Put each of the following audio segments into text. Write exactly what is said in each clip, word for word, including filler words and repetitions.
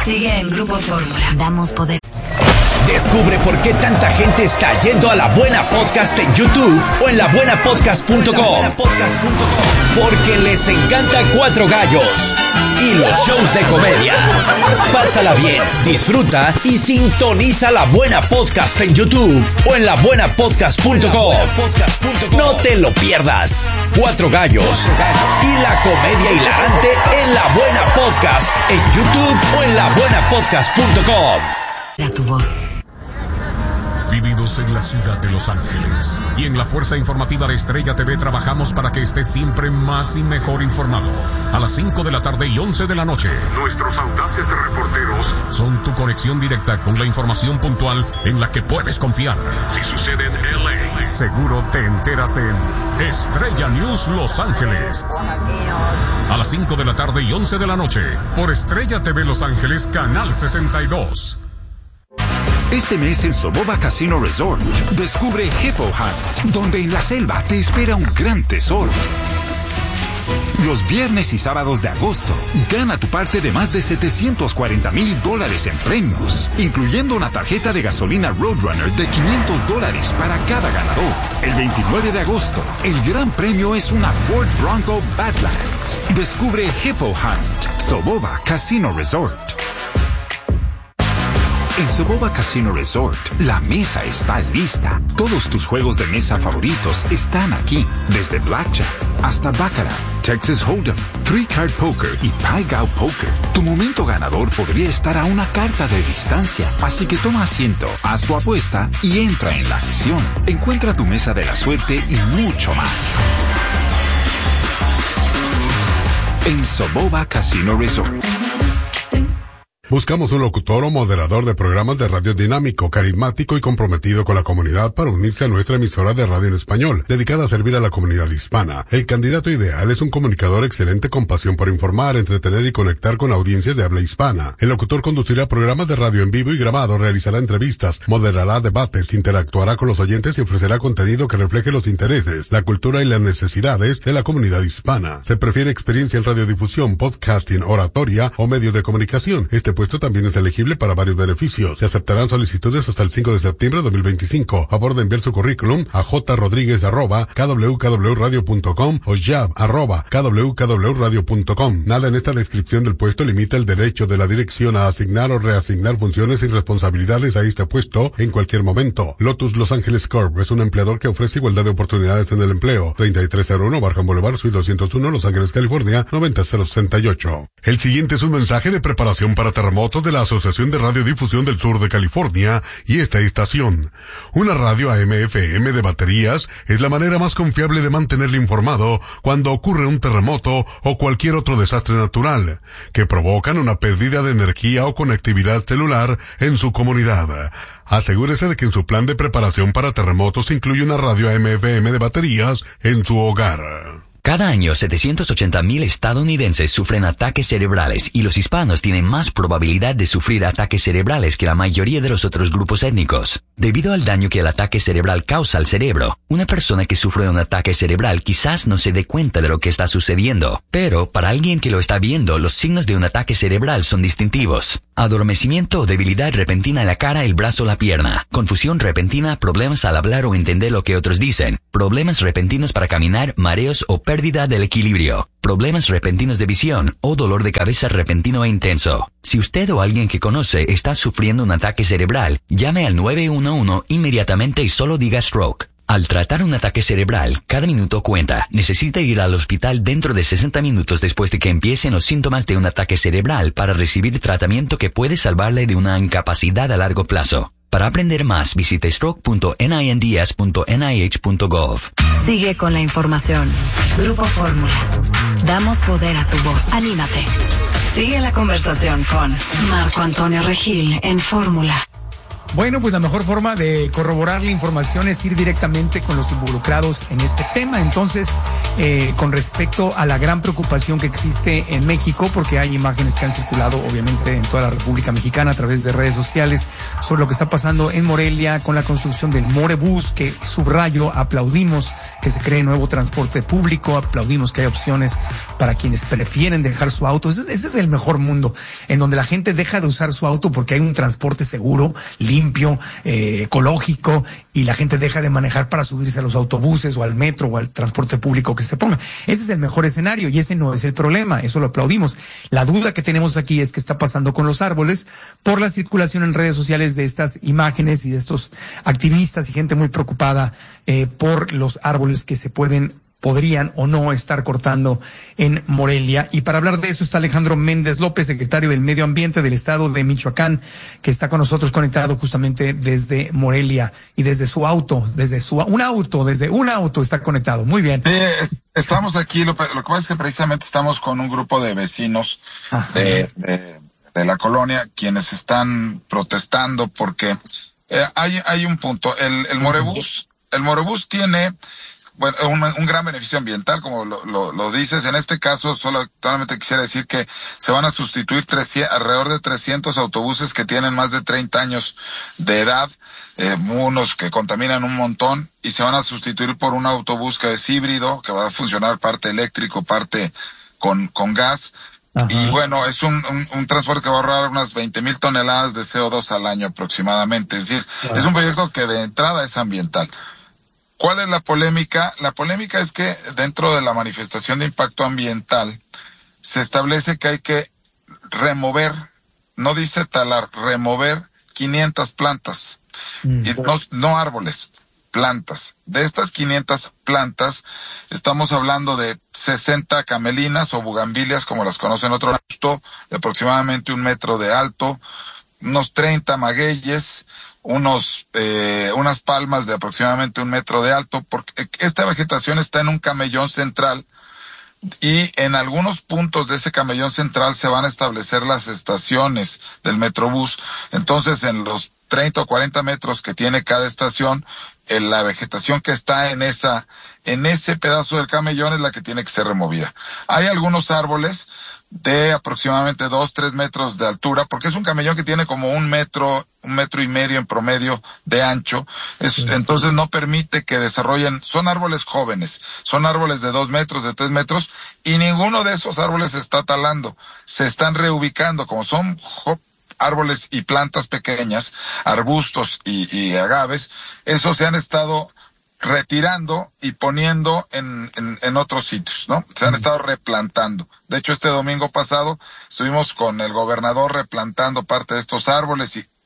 Sigue en Grupo Fórmula. Damos poder. Descubre por qué tanta gente está yendo a La Buena Podcast en YouTube o en la buena podcast punto com. Porque les encanta Cuatro Gallos y los shows de comedia. Pásala bien, disfruta y sintoniza La Buena Podcast en YouTube o en la buena podcast punto com. No te lo pierdas. Cuatro Gallos y la comedia hilarante en La Buena Podcast en YouTube o en la buena podcast punto com. A tu voz. Vividos en la ciudad de Los Ángeles y en la fuerza informativa de Estrella T V trabajamos para que estés siempre más y mejor informado. A las cinco de la tarde y once de la noche, nuestros audaces reporteros son tu conexión directa con la información puntual en la que puedes confiar. Si sucede en L A, seguro te enteras en Estrella News Los Ángeles. A las cinco de la tarde y once de la noche, por Estrella T V Los Ángeles, Canal sesenta y dos. Este mes en Soboba Casino Resort, descubre Hippo Hunt, donde en la selva te espera un gran tesoro. Los viernes y sábados de agosto, gana tu parte de más de setecientos cuarenta mil dólares en premios, incluyendo una tarjeta de gasolina Roadrunner de quinientos dólares para cada ganador. El veintinueve de agosto, el gran premio es una Ford Bronco Badlands. Descubre Hippo Hunt, Soboba Casino Resort. En Soboba Casino Resort, la mesa está lista. Todos tus juegos de mesa favoritos están aquí. Desde Blackjack hasta Baccarat, Texas Hold'em, Three Card Poker y Pai Gow Poker. Tu momento ganador podría estar a una carta de distancia. Así que toma asiento, haz tu apuesta y entra en la acción. Encuentra tu mesa de la suerte y mucho más en Soboba Casino Resort. Buscamos un locutor o moderador de programas de radio dinámico, carismático y comprometido con la comunidad para unirse a nuestra emisora de radio en español, dedicada a servir a la comunidad hispana. El candidato ideal es un comunicador excelente con pasión por informar, entretener y conectar con audiencias de habla hispana. El locutor conducirá programas de radio en vivo y grabado, realizará entrevistas, moderará debates, interactuará con los oyentes y ofrecerá contenido que refleje los intereses, la cultura y las necesidades de la comunidad hispana. Se prefiere experiencia en radiodifusión, podcasting, oratoria o medios de comunicación. Este puesto también es elegible para varios beneficios. Se aceptarán solicitudes hasta el cinco de septiembre de dos mil veinticinco. A favor de enviar su currículum a jrodríguez arroba k w k w radio punto com o jab arroba k w k w radio punto com. Nada en esta descripción del puesto limita el derecho de la dirección a asignar o reasignar funciones y responsabilidades a este puesto en cualquier momento. Lotus Los Ángeles Corp es un empleador que ofrece igualdad de oportunidades en el empleo. treinta y tres cero uno Barham Boulevard, Suite doscientos uno, Los Ángeles, California, noventa cero sesenta y ocho. El siguiente es un mensaje de preparación para terremotos de la Asociación de Radiodifusión del Sur de California y esta estación. Una radio A M F M de baterías es la manera más confiable de mantenerle informado cuando ocurre un terremoto o cualquier otro desastre natural que provocan una pérdida de energía o conectividad celular en su comunidad. Asegúrese de que en su plan de preparación para terremotos incluye una radio A M F M de baterías en su hogar. Cada año, setecientos ochenta mil estadounidenses sufren ataques cerebrales y los hispanos tienen más probabilidad de sufrir ataques cerebrales que la mayoría de los otros grupos étnicos. Debido al daño que el ataque cerebral causa al cerebro, una persona que sufre un ataque cerebral quizás no se dé cuenta de lo que está sucediendo, pero para alguien que lo está viendo, los signos de un ataque cerebral son distintivos. Adormecimiento o debilidad repentina en la cara, el brazo o la pierna. Confusión repentina, problemas al hablar o entender lo que otros dicen. Problemas repentinos para caminar, mareos o pérdida del equilibrio. Problemas repentinos de visión o dolor de cabeza repentino e intenso. Si usted o alguien que conoce está sufriendo un ataque cerebral, llame al nueve uno uno inmediatamente y solo diga stroke. Al tratar un ataque cerebral, cada minuto cuenta. Necesita ir al hospital dentro de sesenta minutos después de que empiecen los síntomas de un ataque cerebral para recibir tratamiento que puede salvarle de una incapacidad a largo plazo. Para aprender más, visite stroke punto ninds punto n i h punto gov. Sigue con la información. Grupo Fórmula. Damos poder a tu voz. Anímate. Sigue la conversación con Marco Antonio Regil en Fórmula. Bueno, pues la mejor forma de corroborar la información es ir directamente con los involucrados en este tema. Entonces, eh, con respecto a la gran preocupación que existe en México, porque hay imágenes que han circulado obviamente en toda la República Mexicana a través de redes sociales sobre lo que está pasando en Morelia con la construcción del Morebús, que subrayo, aplaudimos que se cree nuevo transporte público, aplaudimos que hay opciones para quienes prefieren dejar su auto. Ese, ese es el mejor mundo, en donde la gente deja de usar su auto porque hay un transporte seguro, limpio, eh, ecológico, y la gente deja de manejar para subirse a los autobuses o al metro o al transporte público que se ponga. Ese es el mejor escenario y ese no es el problema, eso lo aplaudimos. La duda que tenemos aquí es qué está pasando con los árboles por la circulación en redes sociales de estas imágenes y de estos activistas y gente muy preocupada eh, por los árboles que se pueden podrían o no estar cortando en Morelia. Y para hablar de eso está Alejandro Méndez López, secretario del Medio Ambiente del Estado de Michoacán, que está con nosotros conectado justamente desde Morelia y desde su auto, desde su un auto, desde un auto está conectado. Muy bien. Sí, estamos aquí, lo, lo que pasa es que precisamente estamos con un grupo de vecinos de, de, de la colonia, quienes están protestando porque eh, hay, hay un punto, el, el Morebús, el Morebús tiene bueno, un, un gran beneficio ambiental, como lo, lo, lo dices. En este caso, solo, solamente quisiera decir que se van a sustituir trescientos, alrededor de trescientos autobuses que tienen más de treinta años de edad, eh, unos que contaminan un montón, y se van a sustituir por un autobús que es híbrido, que va a funcionar parte eléctrico, parte con, con gas. Ajá. Y bueno, es un, un, un transporte que va a ahorrar unas veinte mil toneladas de C O dos al año aproximadamente. Es decir, wow. Es un proyecto que de entrada es ambiental. ¿Cuál es la polémica? La polémica es que dentro de la manifestación de impacto ambiental se establece que hay que remover, no dice talar, remover quinientas plantas, mm. y no, no árboles, plantas. De estas quinientas plantas estamos hablando de sesenta camelinas o bugambilias, como las conocen otro lado, de aproximadamente un metro de alto, unos treinta magueyes, unos eh, unas palmas de aproximadamente un metro de alto, porque esta vegetación está en un camellón central y en algunos puntos de ese camellón central se van a establecer las estaciones del Metrobús. Entonces, en los treinta o cuarenta metros que tiene cada estación, en la vegetación que está en esa en ese pedazo del camellón es la que tiene que ser removida. Hay algunos árboles de aproximadamente dos, tres metros de altura, porque es un camellón que tiene como un metro, un metro y medio en promedio de ancho. Es, sí. Entonces no permite que desarrollen, son árboles jóvenes, son árboles de dos metros, de tres metros, y ninguno de esos árboles se está talando, se están reubicando, como son jo- árboles y plantas pequeñas, arbustos y, y agaves, esos se han estado retirando y poniendo en, en, en otros sitios, ¿no? Se han mm. estado replantando. De hecho, este domingo pasado estuvimos con el gobernador replantando parte de estos árboles y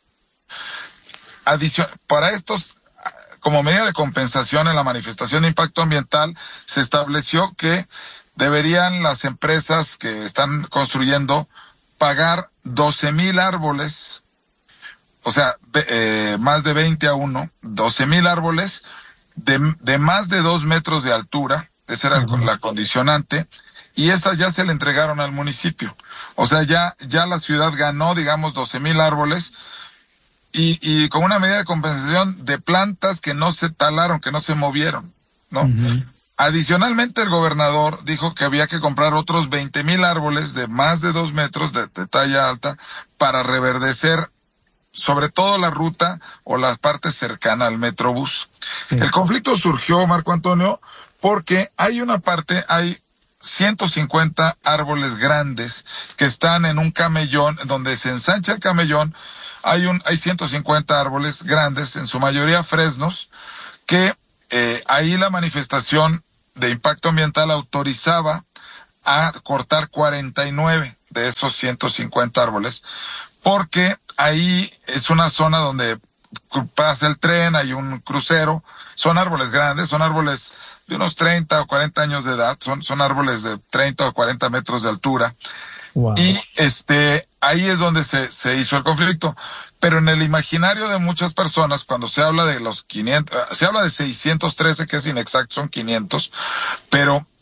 adicion- para estos, como medida de compensación en la manifestación de impacto ambiental, se estableció que deberían las empresas que están construyendo pagar doce mil árboles, o sea, de, eh, más de veinte a uno, doce mil árboles de, de más de dos metros de altura, esa era uh-huh. la condicionante, y estas ya se le entregaron al municipio. O sea, ya, ya la ciudad ganó, digamos, doce mil árboles, y, y con una medida de compensación de plantas que no se talaron, que no se movieron, ¿no? Uh-huh. Adicionalmente, el gobernador dijo que había que comprar otros veinte mil árboles de más de dos metros de, de talla alta para reverdecer sobre todo la ruta o las partes cercanas al Metrobús. Sí. El conflicto surgió, Marco Antonio, porque hay una parte, hay ciento cincuenta árboles grandes que están en un camellón, donde se ensancha el camellón, hay un, hay ciento cincuenta árboles grandes, en su mayoría fresnos, que eh, ahí la manifestación de impacto ambiental autorizaba a cortar cuarenta y nueve de esos ciento cincuenta árboles, porque ahí es una zona donde pasa el tren, hay un crucero, son árboles grandes, son árboles de unos treinta o cuarenta años de edad, son, son árboles de treinta o cuarenta metros de altura. Wow. Y este, ahí es donde se, se hizo el conflicto. Pero en el imaginario de muchas personas, cuando se habla de los quinientos, se habla de seiscientos trece, que es inexacto, son quinientos, pero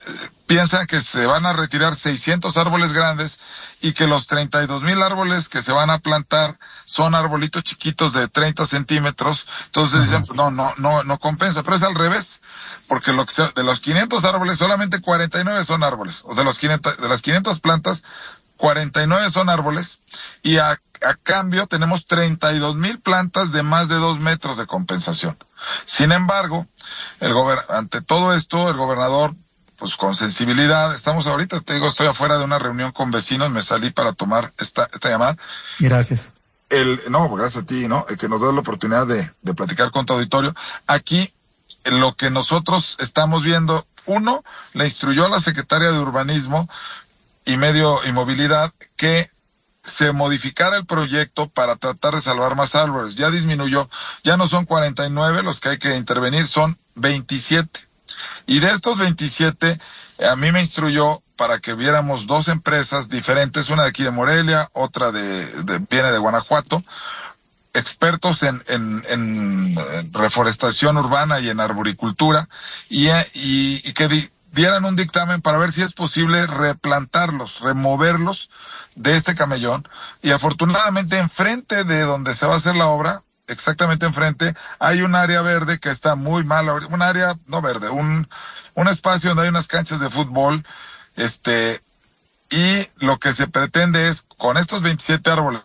piensan que se van a retirar seiscientos árboles grandes y que los treinta y dos mil árboles que se van a plantar son arbolitos chiquitos de treinta centímetros. Entonces dicen, pues no, no, no, no compensa, pero es al revés, porque lo que se, de los quinientos árboles, solamente cuarenta y nueve son árboles. O sea, los quinientos, de las quinientas plantas, cuarenta y nueve son árboles, y a, a cambio tenemos treinta y dos mil plantas de más de dos metros de compensación. Sin embargo, el gober- ante todo esto, el gobernador, pues con sensibilidad, estamos ahorita, te digo, estoy afuera de una reunión con vecinos, me salí para tomar esta, esta llamada. Gracias. El, no, gracias a ti, ¿no? El que nos da la oportunidad de, de platicar con tu auditorio. Aquí, lo que nosotros estamos viendo, uno, le instruyó a la secretaria de Urbanismo y Medio y Movilidad que se modificara el proyecto para tratar de salvar más árboles. Ya disminuyó, ya no son cuarenta y nueve los que hay que intervenir, son veintisiete. Y de estos veintisiete, a mí me instruyó para que viéramos dos empresas diferentes, una de aquí de Morelia, otra de, de viene de Guanajuato, expertos en, en, en reforestación urbana y en arboricultura, y, y, y que di, dieran un dictamen para ver si es posible replantarlos, removerlos de este camellón. Y afortunadamente enfrente de donde se va a hacer la obra, exactamente enfrente, hay un área verde que está muy mal, un área, no verde, un, un espacio donde hay unas canchas de fútbol, este, y lo que se pretende es, con estos veintisiete árboles,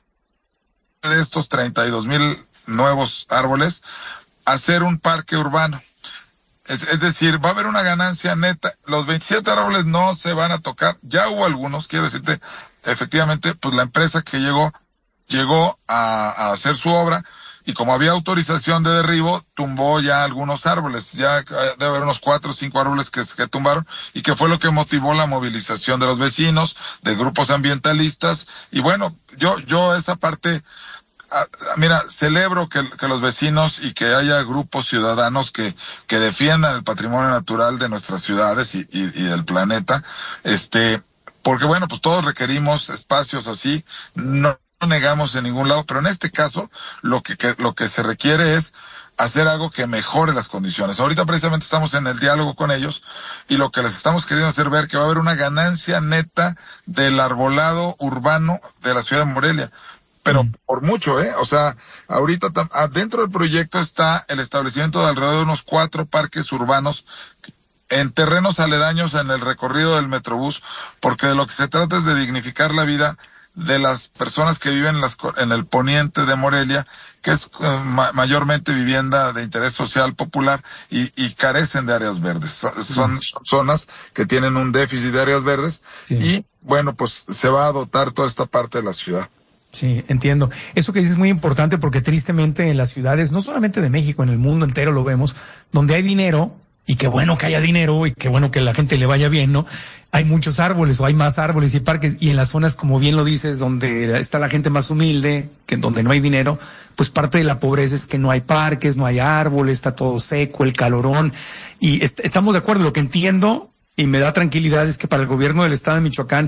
de estos treinta y dos mil nuevos árboles, hacer un parque urbano. Es, es decir, va a haber una ganancia neta. Los veintisiete árboles no se van a tocar. Ya hubo algunos, quiero decirte, efectivamente, pues la empresa que llegó, llegó a, a hacer su obra, y como había autorización de derribo, tumbó ya algunos árboles. Ya debe haber unos cuatro o cinco árboles que, que tumbaron, y que fue lo que motivó la movilización de los vecinos, de grupos ambientalistas. Y bueno, yo, yo esa parte, ah, mira, celebro que, que los vecinos y que haya grupos ciudadanos que, que defiendan el patrimonio natural de nuestras ciudades y, y, y del planeta, este, porque bueno, pues todos requerimos espacios así, no No negamos en ningún lado, pero en este caso lo que, que lo que se requiere es hacer algo que mejore las condiciones. Ahorita precisamente estamos en el diálogo con ellos, y lo que les estamos queriendo hacer ver que va a haber una ganancia neta del arbolado urbano de la ciudad de Morelia, pero mm. por mucho, ¿eh? O sea, ahorita dentro del proyecto está el establecimiento de alrededor de unos cuatro parques urbanos en terrenos aledaños en el recorrido del Metrobús, porque de lo que se trata es de dignificar la vida de las personas que viven en, las, en el poniente de Morelia, que es eh, ma mayormente vivienda de interés social popular, y, y carecen de áreas verdes. Son, son zonas que tienen un déficit de áreas verdes, sí. Y bueno, pues se va a dotar toda esta parte de la ciudad. Sí, entiendo. Eso que dices es muy importante, porque tristemente en las ciudades, no solamente de México, en el mundo entero lo vemos, donde hay dinero, y qué bueno que haya dinero, y qué bueno que la gente le vaya bien, ¿no? Hay muchos árboles, o hay más árboles y parques, y en las zonas, como bien lo dices, donde está la gente más humilde, que donde no hay dinero, pues parte de la pobreza es que no hay parques, no hay árboles, está todo seco, el calorón, y est estamos de acuerdo. Lo que entiendo y me da tranquilidad es que para el gobierno del estado de Michoacán,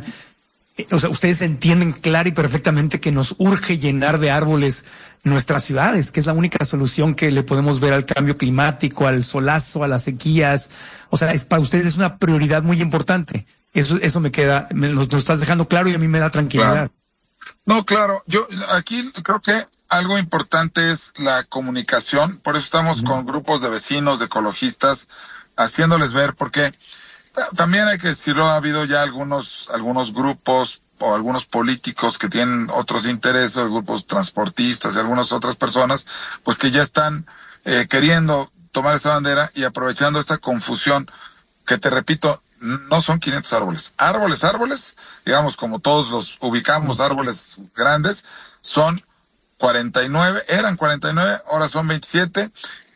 o sea, ustedes entienden clara y perfectamente que nos urge llenar de árboles nuestras ciudades, que es la única solución que le podemos ver al cambio climático, al solazo, a las sequías. O sea, es, para ustedes es una prioridad muy importante. Eso, eso me queda, me lo, lo estás dejando claro, y a mí me da tranquilidad. Claro. No, claro, yo aquí creo que algo importante es la comunicación. Por eso estamos uh-huh. con grupos de vecinos, de ecologistas, haciéndoles ver, porque también hay que decirlo, ha habido ya algunos, algunos grupos o algunos políticos que tienen otros intereses, grupos transportistas y algunas otras personas, pues que ya están eh, queriendo tomar esta bandera y aprovechando esta confusión, que te repito, no son quinientos árboles. Árboles, árboles, digamos como todos los ubicamos, árboles grandes, son cuarenta y nueve, eran cuarenta y nueve, ahora son veintisiete,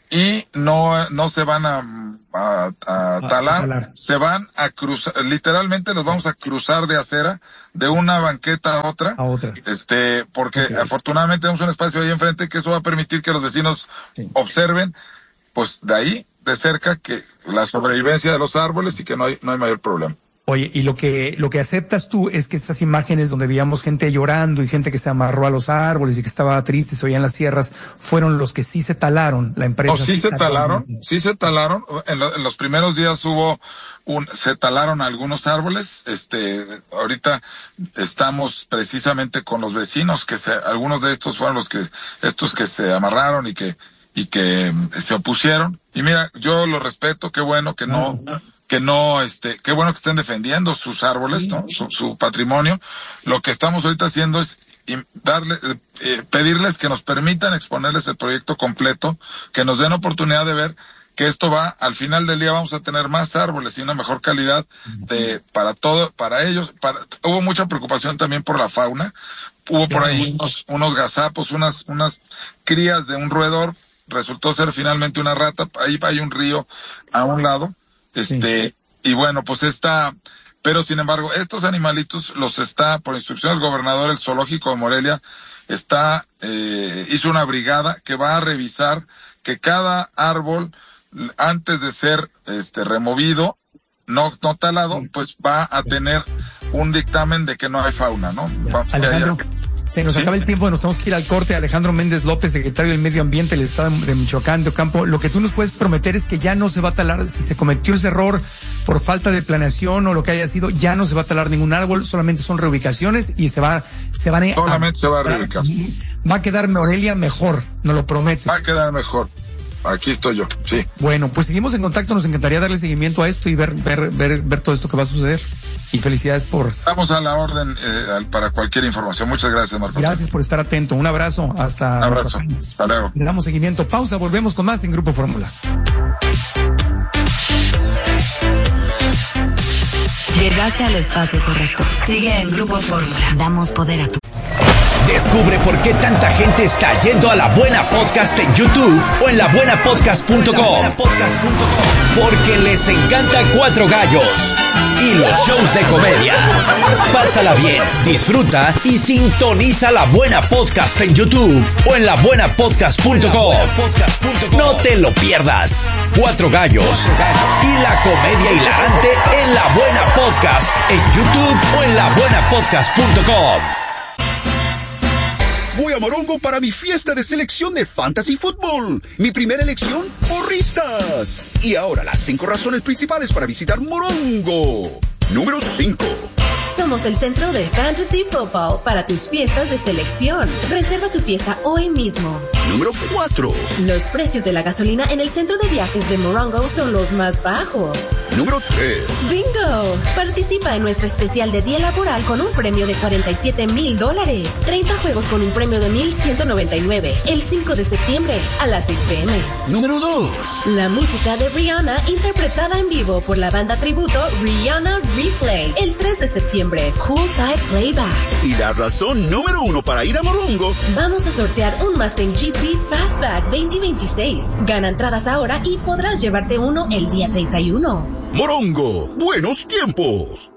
y no, no se van a, a, a talar, a talar, se van a cruzar, literalmente los vamos a cruzar de acera, de una banqueta a otra, a otra. este, porque okay. afortunadamente tenemos un espacio ahí enfrente, que eso va a permitir que los vecinos sí. observen, pues de ahí, de cerca, que la sobrevivencia de los árboles, y que no hay, no hay mayor problema. Oye, y lo que lo que aceptas tú es que estas imágenes donde veíamos gente llorando y gente que se amarró a los árboles y que estaba triste, se oían las sierras, fueron los que sí se talaron, la empresa. Oh, sí, sí se talaron, talaron, sí se talaron. En, lo, en los primeros días hubo un, se talaron algunos árboles. Este, ahorita estamos precisamente con los vecinos que se, algunos de estos fueron los que, estos que se amarraron y que, y que se opusieron. Y mira, yo lo respeto, qué bueno que no, no. que no, este, qué bueno que estén defendiendo sus árboles, ¿no? Su, su patrimonio. Lo que estamos ahorita haciendo es darle, eh, pedirles que nos permitan exponerles el proyecto completo, que nos den oportunidad de ver que esto va, al final del día vamos a tener más árboles y una mejor calidad de, para todo, para ellos. Para, hubo mucha preocupación también por la fauna. Hubo por ahí unos, unos gazapos, unas, unas crías de un roedor. Resultó ser finalmente una rata. Ahí hay un río a un lado. Este, sí. Y bueno, pues esta, pero sin embargo, estos animalitos los está, por instrucciones del gobernador, el zoológico de Morelia, está, eh, hizo una brigada que va a revisar que cada árbol, antes de ser, este, removido, no, no talado, pues va a tener un dictamen de que no hay fauna, ¿no? Vamos Alejandro, se nos ¿Sí? acaba el tiempo, nos tenemos que ir al corte. Alejandro Méndez López, secretario del Medio Ambiente del Estado de Michoacán, de Ocampo, lo que tú nos puedes prometer es que ya no se va a talar, si se cometió ese error por falta de planeación o lo que haya sido, ya no se va a talar ningún árbol, solamente son reubicaciones y se va, se van a... Solamente a, se va a reubicar. Va a quedar Morelia mejor, nos lo prometes. Va a quedar mejor. Aquí estoy yo, sí. Bueno, pues seguimos en contacto, nos encantaría darle seguimiento a esto y ver, ver, ver, ver todo esto que va a suceder. Y felicidades por... Estamos a la orden eh, para cualquier información. Muchas gracias, Marco. Gracias por estar atento. Un abrazo. Hasta... Un abrazo. Hasta luego. Le damos seguimiento. Pausa. Volvemos con más en Grupo Fórmula. Llegaste al espacio correcto. Sigue en Grupo Fórmula. Damos poder a tu... Descubre por qué tanta gente está yendo a La Buena Podcast en YouTube o en la buena podcast punto com. Porque les encanta Cuatro Gallos y los shows de comedia. Pásala bien, disfruta y sintoniza La Buena Podcast en YouTube o en la buena podcast punto com. No te lo pierdas. Cuatro Gallos y la comedia hilarante en La Buena Podcast en YouTube o en la buena podcast punto com. Voy a Morongo para mi fiesta de selección de Fantasy Football. Mi primera elección, porristas. Y ahora las cinco razones principales para visitar Morongo. Número cinco. Somos el centro de Fantasy Football para tus fiestas de selección. Reserva tu fiesta hoy mismo. Número cuatro. Los precios de la gasolina en el centro de viajes de Morongo son los más bajos. Número tres. ¡Bingo! Participa en nuestro especial de día laboral con un premio de cuarenta y siete mil dólares. treinta juegos con un premio de mil ciento noventa y nueve. El cinco de septiembre a las seis pe eme. Número dos. La música de Rihanna interpretada en vivo por la banda tributo Rihanna Replay. El tres de septiembre. Poolside Playback. Y la razón número uno para ir a Morongo. Vamos a sortear un Mustang G T Fastback veinte veintiséis. Gana entradas ahora y podrás llevarte uno el día treinta y uno. Morongo, buenos tiempos.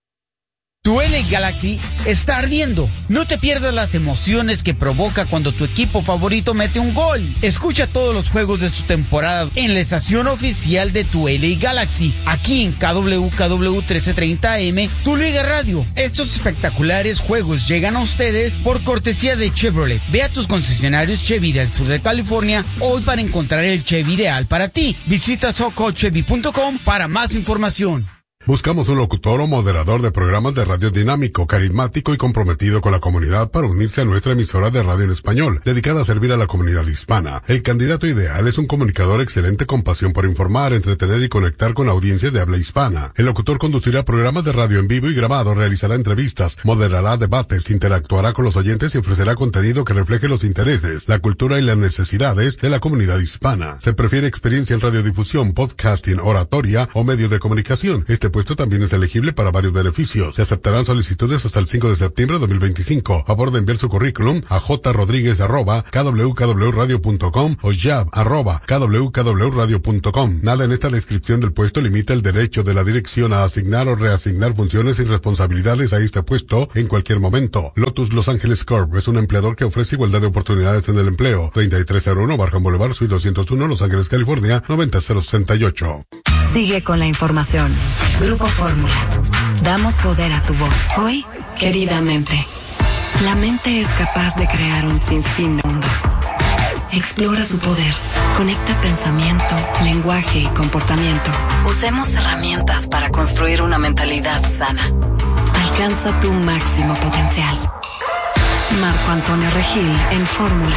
Tu L A Galaxy está ardiendo. No te pierdas las emociones que provoca cuando tu equipo favorito mete un gol. Escucha todos los juegos de su temporada en la estación oficial de tu L A Galaxy, aquí en K W K W trece treinta A M, Tu Liga Radio. Estos espectaculares juegos llegan a ustedes por cortesía de Chevrolet. Ve a tus concesionarios Chevy del sur de California hoy para encontrar el Chevy ideal para ti. Visita soco chevy punto com para más información. Buscamos un locutor o moderador de programas de radio dinámico, carismático y comprometido con la comunidad para unirse a nuestra emisora de radio en español, dedicada a servir a la comunidad hispana. El candidato ideal es un comunicador excelente con pasión por informar, entretener y conectar con audiencias de habla hispana. El locutor conducirá programas de radio en vivo y grabado, realizará entrevistas, moderará debates, interactuará con los oyentes y ofrecerá contenido que refleje los intereses, la cultura y las necesidades de la comunidad hispana. Se prefiere experiencia en radiodifusión, podcasting, oratoria o medios de comunicación. Este puesto también es elegible para varios beneficios. Se aceptarán solicitudes hasta el cinco de septiembre de dos mil veinticinco. Favor de enviar su currículum a jrodríguez arroba k w k w radio punto com o jab arroba k w k w radio punto com. Nada en esta descripción del puesto limita el derecho de la dirección a asignar o reasignar funciones y responsabilidades a este puesto en cualquier momento. Lotus Los Ángeles Corp es un empleador que ofrece igualdad de oportunidades en el empleo. treinta y tres cero uno Barham Boulevard, Suite doscientos uno, Los Ángeles, California, noventa cero sesenta y ocho. Sigue con la información. Grupo Fórmula. Damos poder a tu voz. Hoy, queridamente. La mente es capaz de crear un sinfín de mundos. Explora su poder. Conecta pensamiento, lenguaje y comportamiento. Usemos herramientas para construir una mentalidad sana. Alcanza tu máximo potencial. Marco Antonio Regil en Fórmula.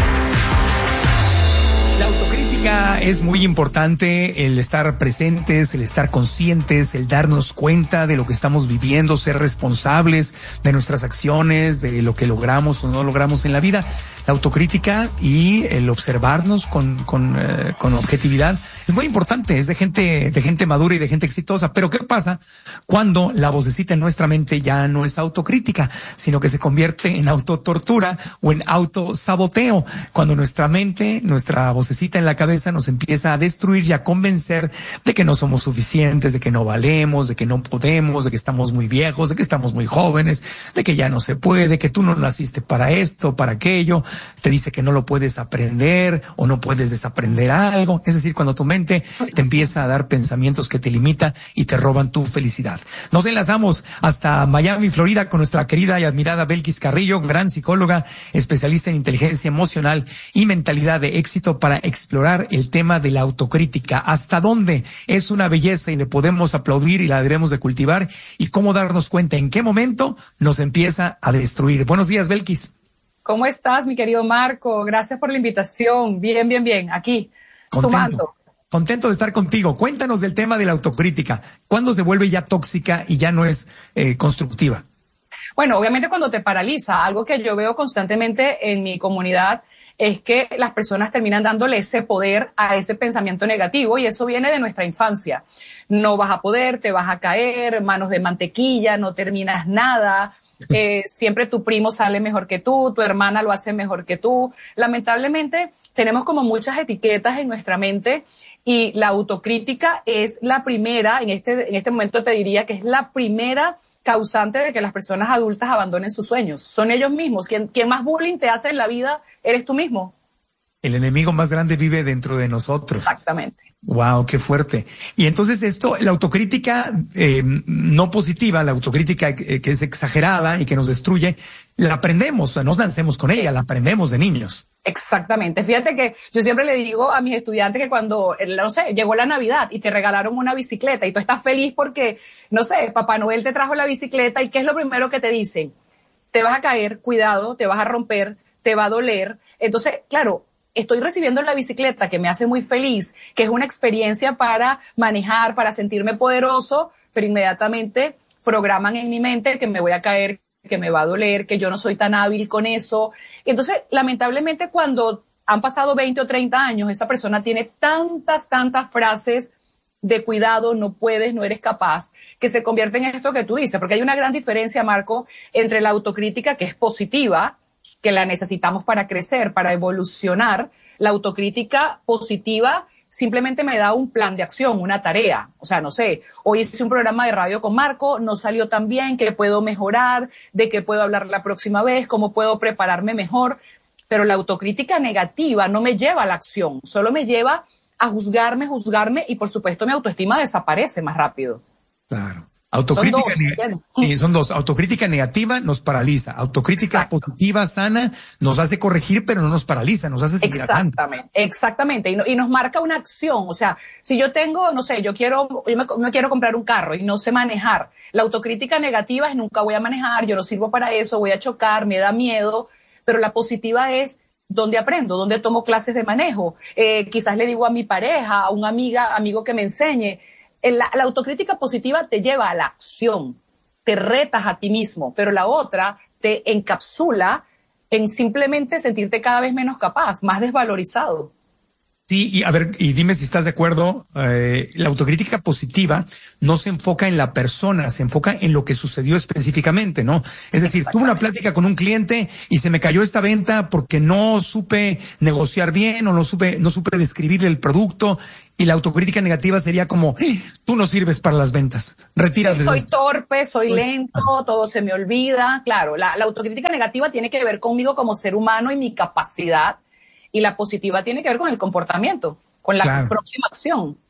La autocrítica es muy importante, el estar presentes, el estar conscientes, el darnos cuenta de lo que estamos viviendo, ser responsables de nuestras acciones, de lo que logramos o no logramos en la vida. La autocrítica y el observarnos con con, eh, con objetividad es muy importante, es de gente de gente madura y de gente exitosa. Pero ¿qué pasa cuando la vocecita en nuestra mente ya no es autocrítica, sino que se convierte en autotortura o en autosaboteo? Cuando nuestra mente, nuestra vocecita en la cabeza nos empieza a destruir y a convencer de que no somos suficientes, de que no valemos, de que no podemos, de que estamos muy viejos, de que estamos muy jóvenes, de que ya no se puede, que tú no naciste para esto, para aquello. Te dice que no lo puedes aprender o no puedes desaprender algo. Es decir, cuando tu mente te empieza a dar pensamientos que te limitan y te roban tu felicidad. Nos enlazamos hasta Miami, Florida, con nuestra querida y admirada Belkis Carrillo, gran psicóloga, especialista en inteligencia emocional y mentalidad de éxito, para explorar el tema de la autocrítica. ¿Hasta dónde es una belleza y le podemos aplaudir y la debemos de cultivar? Y cómo darnos cuenta en qué momento nos empieza a destruir. Buenos días, Belkis. ¿Cómo estás, mi querido Marco? Gracias por la invitación. Bien, bien, bien. Aquí, contento, sumando. Contento de estar contigo. Cuéntanos del tema de la autocrítica. ¿Cuándo se vuelve ya tóxica y ya no es eh, constructiva? Bueno, obviamente cuando te paraliza. Algo que yo veo constantemente en mi comunidad es que las personas terminan dándole ese poder a ese pensamiento negativo, y eso viene de nuestra infancia. No vas a poder, te vas a caer, manos de mantequilla, no terminas nada. Eh, siempre tu primo sale mejor que tú, tu hermana lo hace mejor que tú. Lamentablemente tenemos como muchas etiquetas en nuestra mente, y la autocrítica es la primera, en este, en este momento te diría que es la primera causante de que las personas adultas abandonen sus sueños. Son ellos mismos. Quien, quien más bullying te hace en la vida eres tú mismo. El enemigo más grande vive dentro de nosotros. Exactamente. Wow, qué fuerte. Y entonces esto, la autocrítica eh, no positiva, la autocrítica eh, que es exagerada y que nos destruye, la aprendemos, o sea, nos lancemos con ella, la aprendemos de niños. Exactamente. Fíjate que yo siempre le digo a mis estudiantes que cuando, no sé, llegó la Navidad y te regalaron una bicicleta y tú estás feliz porque, no sé, Papá Noel te trajo la bicicleta, y ¿qué es lo primero que te dicen? Te vas a caer, cuidado, te vas a romper, te va a doler. Entonces, claro, estoy recibiendo la bicicleta que me hace muy feliz, que es una experiencia para manejar, para sentirme poderoso, pero inmediatamente programan en mi mente que me voy a caer, que me va a doler, que yo no soy tan hábil con eso. Entonces, lamentablemente, cuando han pasado veinte o treinta años, esa persona tiene tantas, tantas frases de cuidado, no puedes, no eres capaz, que se convierte en esto que tú dices, porque hay una gran diferencia, Marco, entre la autocrítica, que es positiva, que la necesitamos para crecer, para evolucionar. La autocrítica positiva simplemente me da un plan de acción, una tarea. O sea, no sé, hoy hice un programa de radio con Marco, no salió tan bien, ¿qué puedo mejorar? ¿De qué puedo hablar la próxima vez? ¿Cómo puedo prepararme mejor? Pero la autocrítica negativa no me lleva a la acción, solo me lleva a juzgarme, juzgarme, y por supuesto mi autoestima desaparece más rápido. Claro. Autocrítica son dos, sí, son dos. Autocrítica negativa nos paraliza. Autocrítica Exacto. positiva, sana, nos hace corregir, pero no nos paraliza, nos hace seguir Exactamente, adelante. exactamente. Y, no, y nos marca una acción. O sea, si yo tengo, no sé, yo quiero, yo me, me quiero comprar un carro y no sé manejar. La autocrítica negativa es nunca voy a manejar, yo no sirvo para eso, voy a chocar, me da miedo. Pero la positiva es dónde aprendo, dónde tomo clases de manejo. Eh, quizás le digo a mi pareja, a una amiga, amigo que me enseñe. La, la autocrítica positiva te lleva a la acción, te retas a ti mismo, pero la otra te encapsula en simplemente sentirte cada vez menos capaz, más desvalorizado. Sí, y a ver, y dime si estás de acuerdo, eh, la autocrítica positiva no se enfoca en la persona, se enfoca en lo que sucedió específicamente, ¿no? Es decir, tuve una plática con un cliente y se me cayó esta venta porque no supe negociar bien o no supe, no supe describirle el producto, y la autocrítica negativa sería como, ¡eh! Tú no sirves para las ventas, retírate. Sí, soy torpe, soy lento, todo se me olvida. Claro, la, la autocrítica negativa tiene que ver conmigo como ser humano y mi capacidad. Y la positiva tiene que ver con el comportamiento, con la claro. próxima acción.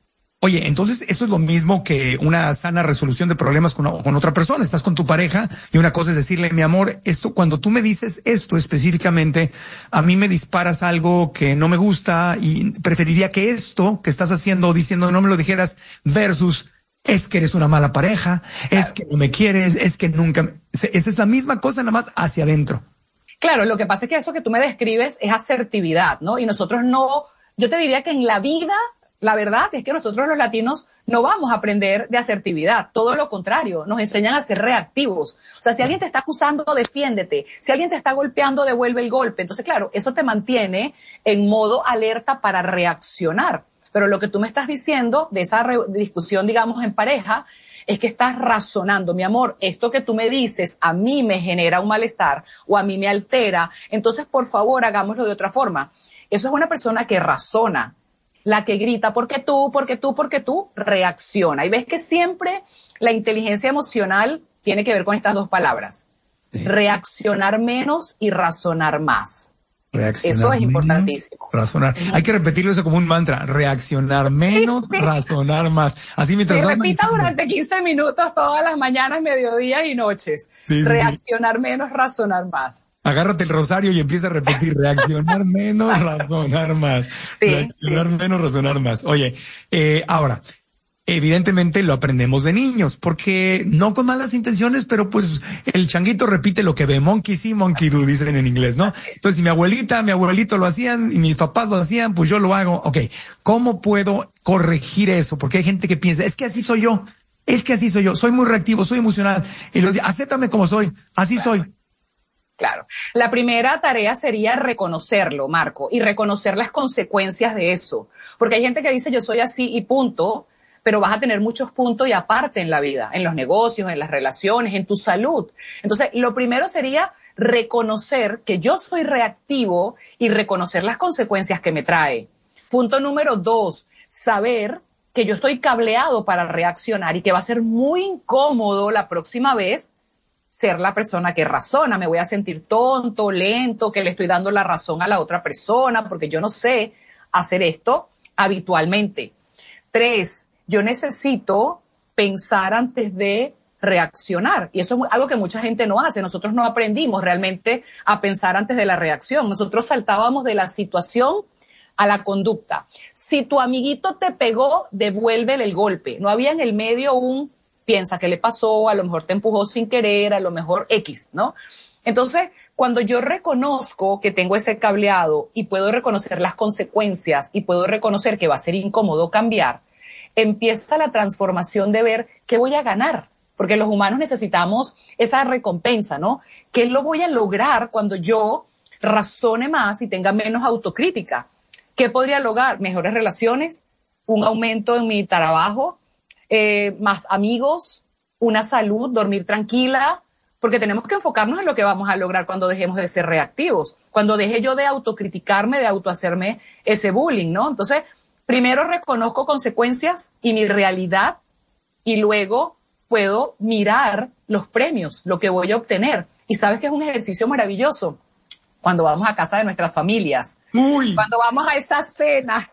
Oye, entonces eso es lo mismo que una sana resolución de problemas con, con otra persona. Estás con tu pareja y una cosa es decirle, mi amor, esto, cuando tú me dices esto específicamente, a mí me disparas algo que no me gusta y preferiría que esto que estás haciendo o diciendo no me lo dijeras versus es que eres una mala pareja, claro. Es que no me quieres, es que nunca... Esa es la misma cosa, nada más hacia adentro. Claro, lo que pasa es que eso que tú me describes es asertividad, ¿no? Y nosotros no... Yo te diría que en la vida... La verdad es que nosotros los latinos no vamos a aprender de asertividad, todo lo contrario, nos enseñan a ser reactivos. O sea, si alguien te está acusando, defiéndete. Si alguien te está golpeando, devuelve el golpe. Entonces, claro, eso te mantiene en modo alerta para reaccionar. Pero lo que tú me estás diciendo de esa re- discusión, digamos, en pareja, es que estás razonando, mi amor, esto que tú me dices a mí me genera un malestar o a mí me altera, entonces, por favor, hagámoslo de otra forma. Eso es una persona que razona. La que grita, porque tú, porque tú, porque tú, reacciona. Y ves que siempre la inteligencia emocional tiene que ver con estas dos palabras. Sí. Reaccionar menos y razonar más. Reaccionar eso es menos, importantísimo. Razonar. Hay que repetirlo eso como un mantra. Reaccionar menos, sí, sí. Razonar más. Así mientras y repita durante quince minutos todas las mañanas, mediodías y noches. Sí, Reaccionar sí. menos, razonar más. Agárrate el rosario y empieza a repetir, reaccionar menos, razonar más. Sí, reaccionar sí. menos, razonar más. Oye, eh, ahora, evidentemente lo aprendemos de niños, porque no con malas intenciones, pero pues el changuito repite lo que ve, monkey see, monkey do, dicen en inglés, ¿no? Entonces, si mi abuelita, mi abuelito lo hacían y mis papás lo hacían, pues yo lo hago. Ok, ¿cómo puedo corregir eso? Porque hay gente que piensa, es que así soy yo, es que así soy yo, soy muy reactivo, soy emocional. Y los dice, acéptame como soy, así soy. Claro. La primera tarea sería reconocerlo, Marco, y reconocer las consecuencias de eso. Porque hay gente que dice yo soy así y punto, pero vas a tener muchos puntos y aparte en la vida, en los negocios, en las relaciones, en tu salud. Entonces, lo primero sería reconocer que yo soy reactivo y reconocer las consecuencias que me trae. Punto número dos, saber que yo estoy cableado para reaccionar y que va a ser muy incómodo la próxima vez ser la persona que razona, me voy a sentir tonto, lento, que le estoy dando la razón a la otra persona porque yo no sé hacer esto habitualmente. Tres, yo necesito pensar antes de reaccionar y eso es algo que mucha gente no hace. Nosotros no aprendimos realmente a pensar antes de la reacción. Nosotros saltábamos de la situación a la conducta. Si tu amiguito te pegó, devuélvele el golpe. No había en el medio un piensa qué le pasó, a lo mejor te empujó sin querer, a lo mejor X, ¿no? Entonces, cuando yo reconozco que tengo ese cableado y puedo reconocer las consecuencias y puedo reconocer que va a ser incómodo cambiar, empieza la transformación de ver qué voy a ganar, porque los humanos necesitamos esa recompensa, ¿no? ¿Qué lo voy a lograr cuando yo razone más y tenga menos autocrítica? ¿Qué podría lograr? Mejores relaciones, un aumento en mi trabajo, Eh, más amigos, una salud, dormir tranquila, porque tenemos que enfocarnos en lo que vamos a lograr cuando dejemos de ser reactivos, cuando deje yo de autocriticarme, de autohacerme ese bullying, ¿no? Entonces, primero reconozco consecuencias y mi realidad y luego puedo mirar los premios, lo que voy a obtener. Y sabes que es un ejercicio maravilloso cuando vamos a casa de nuestras familias, Uy. cuando vamos a esa cena.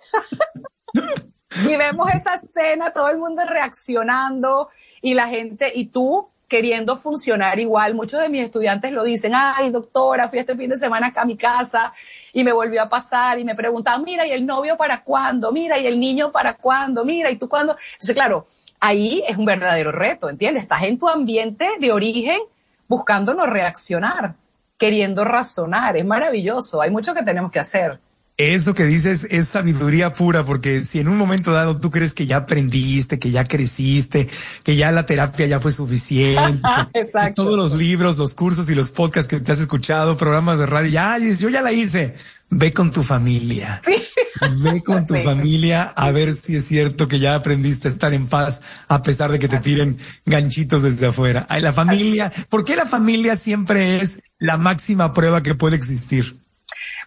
Y vemos esa escena, todo el mundo reaccionando y la gente, y tú queriendo funcionar igual. Muchos de mis estudiantes lo dicen, ay, doctora, fui este fin de semana acá a mi casa y me volvió a pasar y me preguntaban, mira, ¿y el novio para cuándo? Mira, ¿y el niño para cuándo? Mira, ¿y tú cuándo? Entonces, claro, ahí es un verdadero reto, ¿entiendes? Estás en tu ambiente de origen buscando no reaccionar, queriendo razonar. Es maravilloso, hay mucho que tenemos que hacer. Eso que dices es sabiduría pura, porque si en un momento dado tú crees que ya aprendiste, que ya creciste, que ya la terapia ya fue suficiente, Exacto. que todos los libros, los cursos y los podcasts que te has escuchado, programas de radio, ya dices, yo ya la hice. Ve con tu familia. Sí. Ve con tu sí. familia a ver si es cierto que ya aprendiste a estar en paz a pesar de que te tiren ganchitos desde afuera. Ay, la familia, ¿por qué la familia siempre es la máxima prueba que puede existir?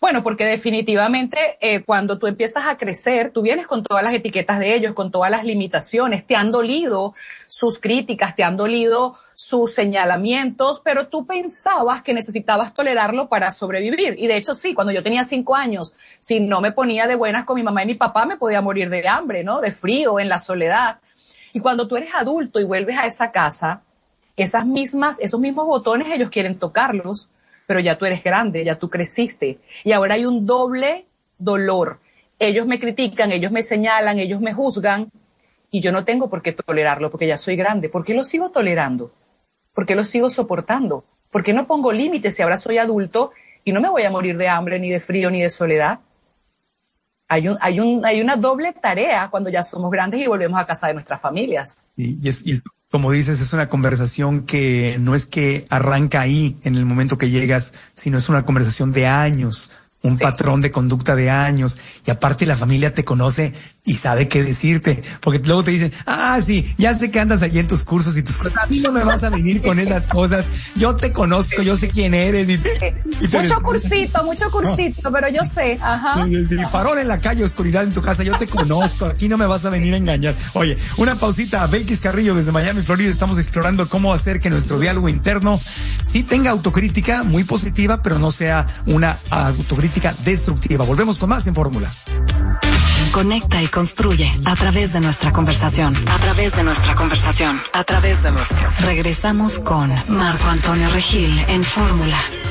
Bueno, porque definitivamente eh, cuando tú empiezas a crecer, tú vienes con todas las etiquetas de ellos, con todas las limitaciones, te han dolido sus críticas, te han dolido sus señalamientos, pero tú pensabas que necesitabas tolerarlo para sobrevivir. Y de hecho sí, cuando yo tenía cinco años, si no me ponía de buenas con mi mamá y mi papá, me podía morir de hambre, ¿no? De frío, en la soledad. Y cuando tú eres adulto y vuelves a esa casa, esas mismas, esos mismos botones ellos quieren tocarlos, pero ya tú eres grande, ya tú creciste. Y ahora hay un doble dolor. Ellos me critican, ellos me señalan, ellos me juzgan, y yo no tengo por qué tolerarlo, porque ya soy grande. ¿Por qué lo sigo tolerando? ¿Por qué lo sigo soportando? ¿Por qué no pongo límites si ahora soy adulto y no me voy a morir de hambre, ni de frío, ni de soledad? Hay un, hay un, hay una doble tarea cuando ya somos grandes y volvemos a casa de nuestras familias. Y, y es, y como dices, es una conversación que no es que arranca ahí en el momento que llegas, sino es una conversación de años, un sí. patrón de conducta de años, y aparte la familia te conoce y sabe qué decirte, porque luego te dicen, ah, sí, ya sé que andas allí en tus cursos y tus cosas, a mí no me vas a venir con esas cosas, yo te conozco, yo sé quién eres. Y te, y te mucho cursito, mucho cursito, no. pero yo sé, ajá. Sí, farol en la calle, oscuridad en tu casa, yo te conozco, aquí no me vas a venir a engañar. Oye, una pausita, Belkis Carrillo desde Miami, Florida, estamos explorando cómo hacer que nuestro diálogo interno sí tenga autocrítica muy positiva, pero no sea una autocrítica destructiva. Volvemos con más en Fórmula. Conecta y construye a través de nuestra conversación, a través de nuestra conversación, a través de nuestro. Regresamos con Marco Antonio Regil en Fórmula.